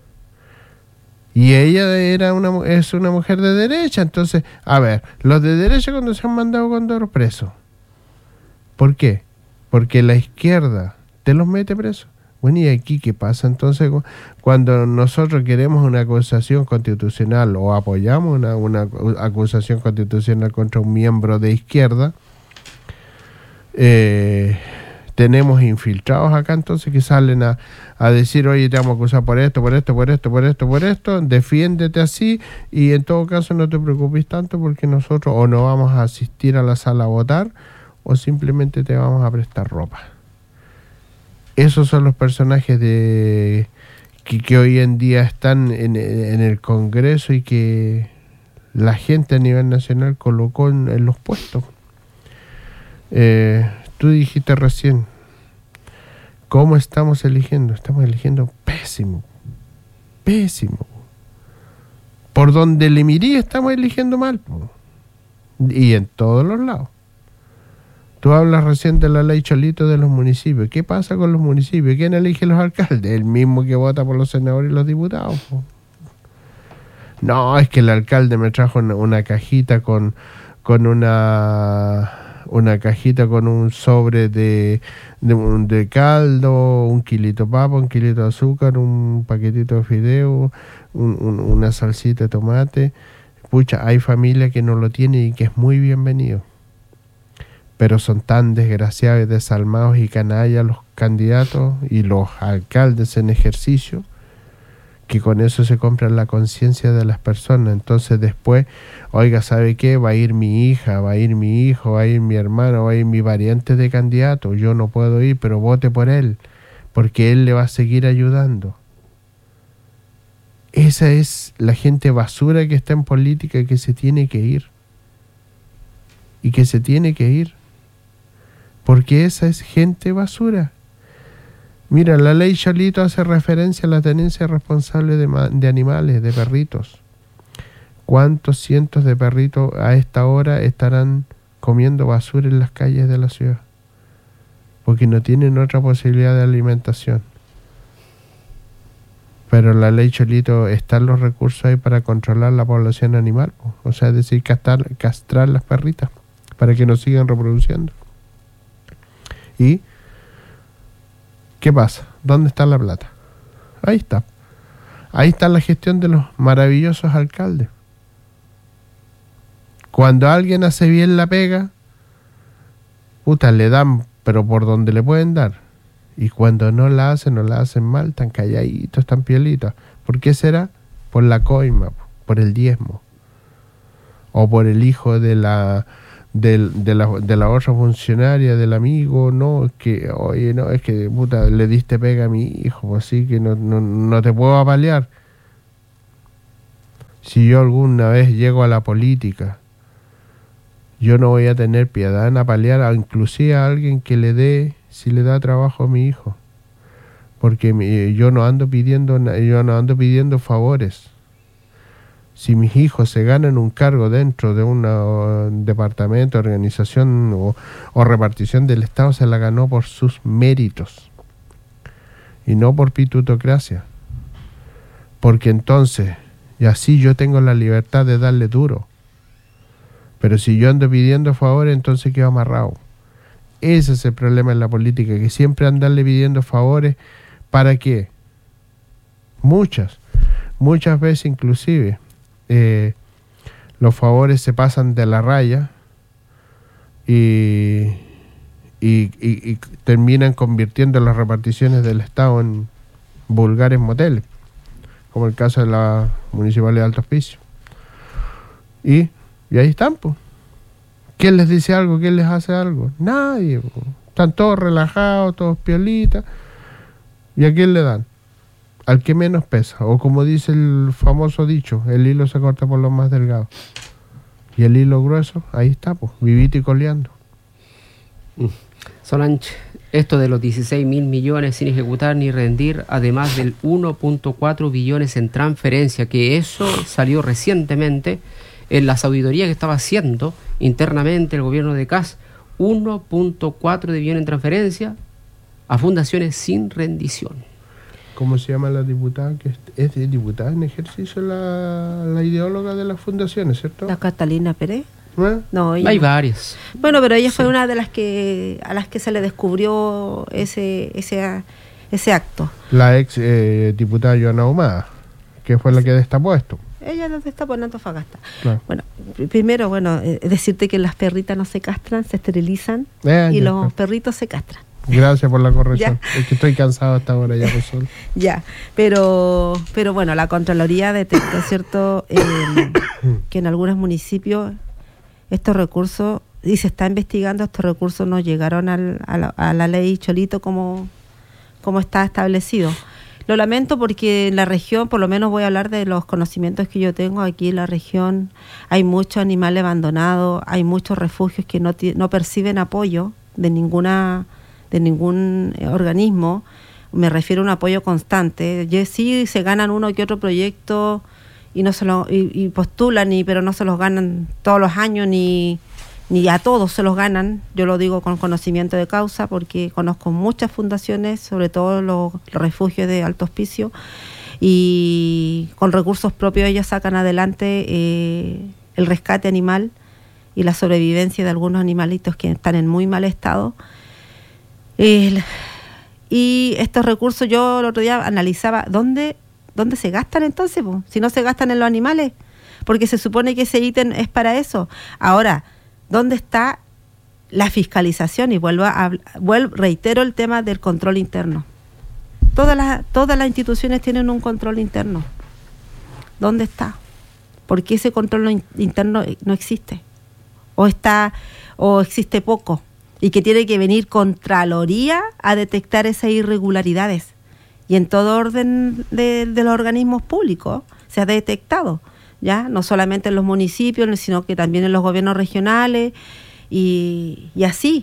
Y ella era una es una mujer de derecha. Entonces, a ver, los de derecha cuando se han mandado Condor presos. ¿Por qué? Porque la izquierda te los mete presos. Bueno, ¿y aquí qué pasa entonces cuando nosotros queremos una acusación constitucional o apoyamos una, una acusación constitucional contra un miembro de izquierda? Eh, tenemos infiltrados acá entonces que salen a, a decir, oye, te vamos a acusar por esto, por esto, por esto, por esto, por esto, defiéndete así y en todo caso no te preocupes tanto porque nosotros o no vamos a asistir a la sala a votar o simplemente te vamos a prestar ropa. Esos son los personajes de que, que hoy en día están en, en el Congreso y que la gente a nivel nacional colocó en, en los puestos. Eh, tú dijiste recién, ¿cómo estamos eligiendo? Estamos eligiendo pésimo, pésimo. Por donde le miré estamos eligiendo mal. Y en todos los lados. Tú hablas recién de la ley Cholito de los municipios. ¿Qué pasa con los municipios? ¿Quién elige los alcaldes? El mismo que vota por los senadores y los diputados. No, es que el alcalde me trajo una, una cajita con, con una una cajita con un sobre de, de, de caldo, un kilito de papa, un kilito de azúcar, un paquetito de fideo, un, un, una salsita de tomate. Pucha, hay familia que no lo tiene y que es muy bienvenido. Pero son tan desgraciados, desalmados y canallas los candidatos y los alcaldes en ejercicio que con eso se compran la conciencia de las personas. Entonces después, oiga, ¿sabe qué? Va a ir mi hija, va a ir mi hijo, va a ir mi hermano, va a ir mi pariente de candidato. Yo no puedo ir, pero vote por él, porque él le va a seguir ayudando. Esa es la gente basura que está en política y que se tiene que ir. Y que se tiene que ir. Porque esa es gente basura. Mira, la ley Cholito hace referencia a la tenencia responsable de, de animales, de perritos. ¿Cuántos cientos de perritos a esta hora estarán comiendo basura en las calles de la ciudad? Porque no tienen otra posibilidad de alimentación. Pero la ley Cholito, están los recursos ahí para controlar la población animal. O sea, es decir, castrar, castrar las perritas para que no sigan reproduciendo. ¿Y qué pasa? ¿Dónde está la plata? Ahí está. Ahí está la gestión de los maravillosos alcaldes. Cuando alguien hace bien la pega, puta, le dan, pero por donde le pueden dar. Y cuando no la hacen, no la hacen mal, están calladitos, están piolitos. ¿Por qué será? Por la coima, por el diezmo. O por el hijo de la del, de la de la otra funcionaria, del amigo, no, es que, oye, no, es que, puta, le diste pega a mi hijo, así que no, no, no te puedo apalear. Si yo alguna vez llego a la política, yo no voy a tener piedad en apalear a, inclusive a alguien que le dé, si le da trabajo a mi hijo. Porque mi, yo no ando pidiendo, yo no ando pidiendo favores. Si mis hijos se ganan un cargo dentro de un uh, departamento, organización o, o repartición del Estado, se la ganó por sus méritos y no por pitutocracia. Porque entonces, y así yo tengo la libertad de darle duro. Pero si yo ando pidiendo favores, entonces quedo amarrado. Ese es el problema en la política, que siempre andarle pidiendo favores. ¿Para qué? Muchas, muchas veces inclusive. Eh, los favores se pasan de la raya y, y, y, y terminan convirtiendo las reparticiones del Estado en vulgares moteles, como el caso de la Municipalidad de Alto Hospicio. Y, y ahí están, pues. ¿Quién les dice algo? ¿Quién les hace algo? Nadie, pues. Están todos relajados, todos piolitas. ¿Y a quién le dan? Al que menos pesa, o como dice el famoso dicho, el hilo se corta por los más delgados. Y el hilo grueso, ahí está, pues, vivito y coleando. Solange, esto de los dieciséis mil millones sin ejecutar ni rendir, además del uno punto cuatro billones en transferencia, que eso salió recientemente en la auditoría que estaba haciendo internamente el gobierno de Kast, uno punto cuatro de billones en transferencia a fundaciones sin rendición. ¿Cómo se llama la diputada? Que es de diputada en ejercicio, la, la ideóloga de las fundaciones, ¿cierto? La Catalina Pérez. ¿Eh? No, ella Hay no. varias. Bueno, pero ella Sí. fue una de las que a las que se le descubrió ese ese ese acto. La ex eh, diputada Joana Ahumada, que fue la que destapó esto. Ella no está por Antofagasta. Claro. Bueno, pr- primero, bueno, eh, decirte que las perritas no se castran, se esterilizan Eh, y ya los está. perritos se castran. Gracias por la corrección. Es que estoy cansado hasta ahora ya, por sol. Ya, pero pero bueno, la Contraloría detectó, ¿cierto?, eh, que en algunos municipios estos recursos, y se está investigando, estos recursos no llegaron al, a, la, a la ley Cholito como, como está establecido. Lo lamento porque en la región, por lo menos voy a hablar de los conocimientos que yo tengo aquí en la región, hay muchos animales abandonados, hay muchos refugios que no, ti- no perciben apoyo de ninguna de ningún eh, organismo. Me refiero a un apoyo constante. Y sí se ganan uno que otro proyecto y no se lo y, y postulan, y, pero no se los ganan todos los años ni ni a todos se los ganan. Yo lo digo con conocimiento de causa porque conozco muchas fundaciones, sobre todo los, los refugios de Alto Hospicio, y con recursos propios ellos sacan adelante eh, el rescate animal y la sobrevivencia de algunos animalitos que están en muy mal estado. El, y estos recursos, yo el otro día analizaba dónde, dónde se gastan entonces, po? Si no se gastan en los animales, porque se supone que ese ítem es para eso. Ahora, ¿dónde está la fiscalización? Y vuelvo a vuelvo, reitero el tema del control interno. Todas las, todas las instituciones tienen un control interno. ¿Dónde está? Porque ese control in, interno no existe. O está, o existe poco. Y que tiene que venir Contraloría a detectar esas irregularidades. Y en todo orden de, de los organismos públicos se ha detectado, ¿ya? No solamente en los municipios, sino que también en los gobiernos regionales y, y así.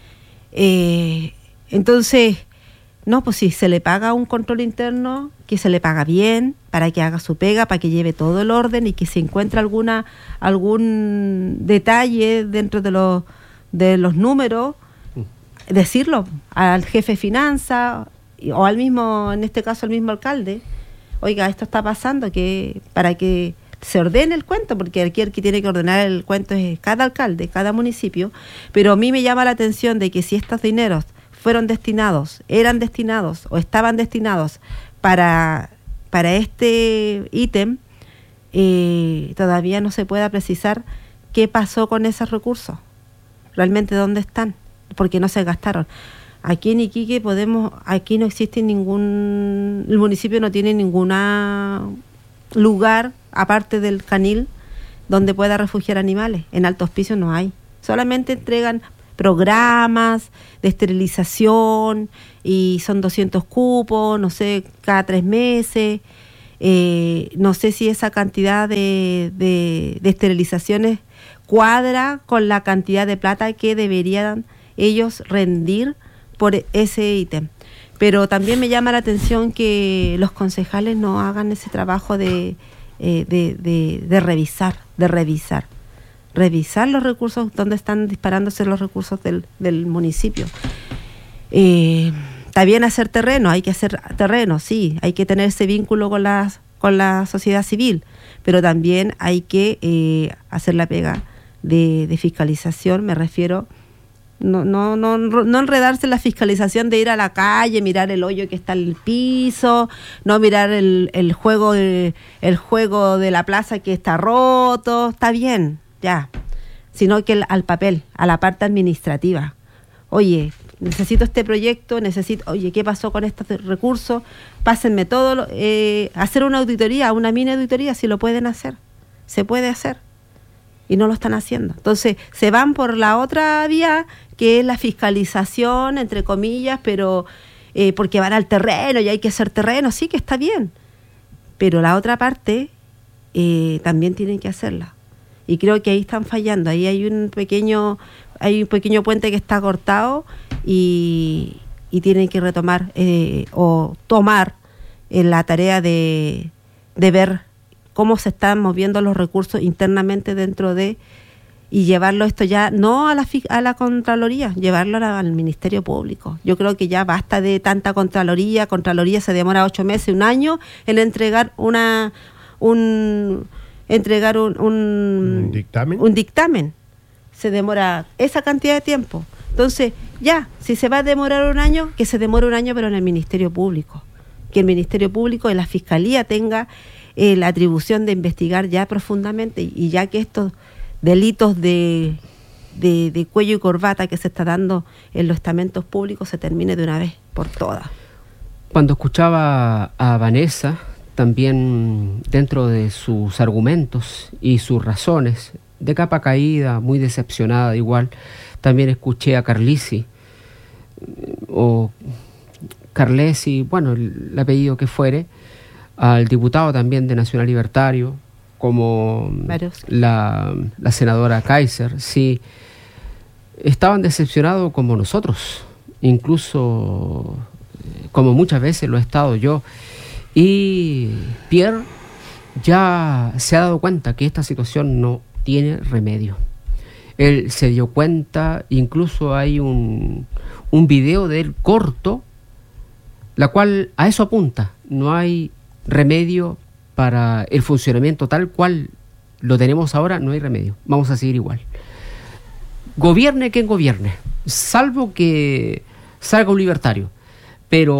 Eh, entonces, no, pues si se le paga un control interno, que se le paga bien, para que haga su pega, para que lleve todo el orden y que se encuentre alguna algún detalle dentro de los de los números, decirlo al jefe de finanzas o al mismo, en este caso al mismo alcalde, oiga, esto está pasando, que para que se ordene el cuento, porque aquí el que tiene que ordenar el cuento es cada alcalde, cada municipio. Pero a mí me llama la atención de que si estos dineros fueron destinados, eran destinados o estaban destinados para, para este ítem, eh, todavía no se pueda precisar qué pasó con esos recursos, realmente dónde están, porque no se gastaron. Aquí en Iquique podemos, aquí no existe ningún, el municipio no tiene ninguna lugar, aparte del canil, donde pueda refugiar animales. En Alto Hospicio no hay. Solamente entregan programas de esterilización y son doscientos cupos, no sé, cada tres meses. Eh, no sé si esa cantidad de, de, de esterilizaciones cuadra con la cantidad de plata que deberían ellos rendir por ese ítem. Pero también me llama la atención que los concejales no hagan ese trabajo de, eh, de, de, de revisar, de revisar, revisar los recursos, dónde están disparándose los recursos del, del municipio. Eh, está bien hacer terreno, hay que hacer terreno, sí, hay que tener ese vínculo con la, con la sociedad civil, pero también hay que eh, hacer la pega de, de fiscalización, me refiero. No, no, no, no enredarse en la fiscalización de ir a la calle, mirar el hoyo que está en el piso, no mirar el, el juego el, el juego de la plaza que está roto, está bien, ya, sino que el, al papel, a la parte administrativa. Oye, necesito este proyecto, necesito, oye, ¿qué pasó con estos recursos? Pásenme todo, eh, hacer una auditoría, una mini auditoría, si lo pueden hacer, se puede hacer. Y no lo están haciendo. Entonces, se van por la otra vía, que es la fiscalización, entre comillas, pero eh, porque van al terreno y hay que hacer terreno, sí que está bien. Pero la otra parte eh, también tienen que hacerla. Y creo que ahí están fallando. Ahí hay un pequeño, hay un pequeño puente que está cortado y, y tienen que retomar eh, o tomar eh, la tarea de, de ver cómo se están moviendo los recursos internamente dentro de, y llevarlo esto ya, no a la a la Contraloría, llevarlo al Ministerio Público. Yo creo que ya basta de tanta Contraloría, Contraloría se demora ocho meses, un año, en entregar una un entregar un, un, ¿Un dictamen? un dictamen. Se demora esa cantidad de tiempo. Entonces, ya, si se va a demorar un año, que se demore un año, pero en el Ministerio Público. Que el Ministerio Público y la Fiscalía tenga Eh, la atribución de investigar ya profundamente, y ya que estos delitos de, de, de cuello y corbata que se está dando en los estamentos públicos se termine de una vez por todas. Cuando escuchaba a Vanessa, también dentro de sus argumentos y sus razones, de capa caída, muy decepcionada igual, también escuché a Carlisi, o Carlesi, bueno, el, el apellido que fuere, al diputado también de Nacional Libertario, como la, la senadora Kaiser, sí, estaban decepcionados como nosotros, incluso como muchas veces lo he estado yo. Y Pierre ya se ha dado cuenta que esta situación no tiene remedio. Él se dio cuenta, incluso hay un, un video de él corto, la cual a eso apunta. No hay remedio para el funcionamiento tal cual lo tenemos ahora, no hay remedio, vamos a seguir igual. Gobierne quien gobierne, salvo que salga un libertario, pero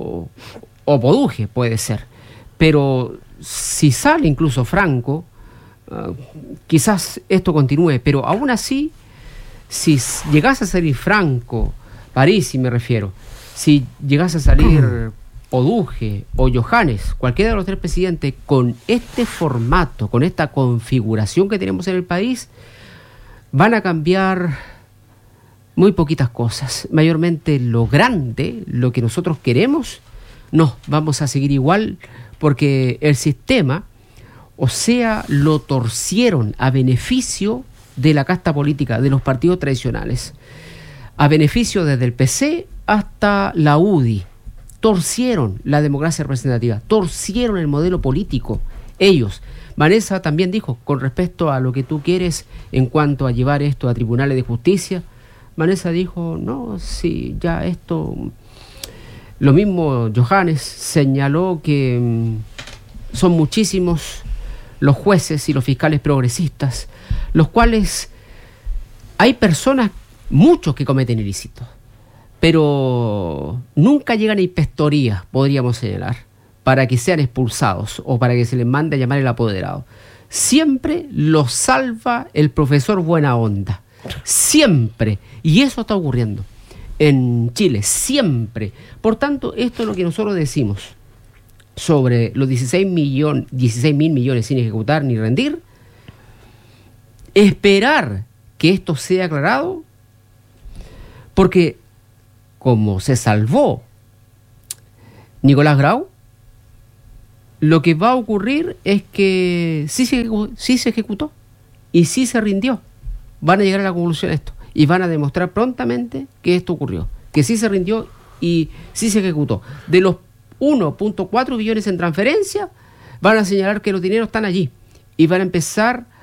o Poduje puede ser, pero si sale incluso Franco, uh, quizás esto continúe, pero aún así, si llegase a salir Franco, Parisi me refiero, si llegase a salir Poduje o Johannes, cualquiera de los tres presidentes, con este formato, con esta configuración que tenemos en el país, van a cambiar muy poquitas cosas. Mayormente lo grande, lo que nosotros queremos, no, vamos a seguir igual, porque el sistema, o sea, lo torcieron a beneficio de la casta política, de los partidos tradicionales, a beneficio desde el P C hasta la U D I. Torcieron la democracia representativa, torcieron el modelo político, ellos. Vanessa también dijo, con respecto a lo que tú quieres en cuanto a llevar esto a tribunales de justicia, Vanessa dijo, no, sí, ya esto... Lo mismo Johannes señaló que mmm, son muchísimos los jueces y los fiscales progresistas, los cuales hay personas, muchos que cometen ilícitos, pero nunca llegan a inspectoría, podríamos señalar, para que sean expulsados o para que se les mande a llamar el apoderado. siempre lo salva el profesor buena onda. Siempre. Y eso está ocurriendo en Chile, siempre. Por tanto, esto es lo que nosotros decimos sobre los dieciséis mil millones sin ejecutar ni rendir. Esperar que esto sea aclarado, porque como se salvó Nicolás Grau, lo que va a ocurrir es que sí se, sí se ejecutó y sí se rindió. Van a llegar a la conclusión de esto y van a demostrar prontamente que esto ocurrió, que sí se rindió y sí se ejecutó. De los uno punto cuatro billones en transferencia, van a señalar que los dineros están allí y van a empezar